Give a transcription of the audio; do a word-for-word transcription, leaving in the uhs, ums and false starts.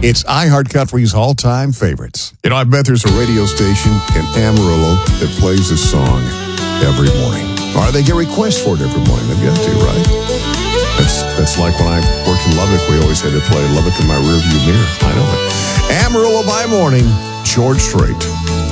It's iHeart Country's all-time favorites. You know, I bet there's a radio station in Amarillo that plays this song every morning. Or they get requests for it every morning. They've got to, right? That's that's like when I worked in Lubbock, we always had to play Lubbock in my rearview mirror. I know it. Amarillo by morning, George Strait.